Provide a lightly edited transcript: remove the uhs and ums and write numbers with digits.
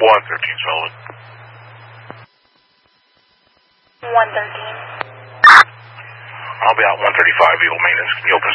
113 solid. 113. I'll be out 135, Eagle Maintenance. Can you open